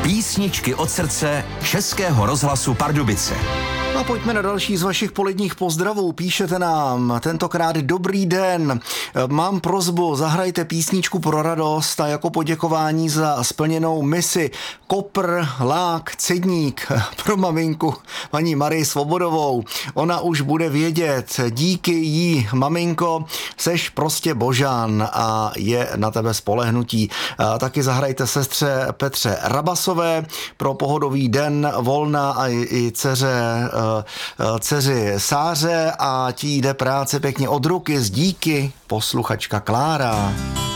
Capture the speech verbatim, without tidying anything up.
Písničky od srdce Českého rozhlasu Pardubice. A pojďme na další z vašich poledních pozdravů. Píšete nám tentokrát: dobrý den, mám prosbu, zahrajte písničku pro radost a jako poděkování za splněnou misi kopr, lák, cedník pro maminku paní Marii Svobodovou. Ona už bude vědět. Díky jí, maminko, seš prostě božán a je na tebe spolehnutí. A taky zahrajte sestře Petře Rabasové pro pohodový den volna a i dceře dceři Sáře, a tí jde práce pěkně od ruky z díky posluchačka Klára.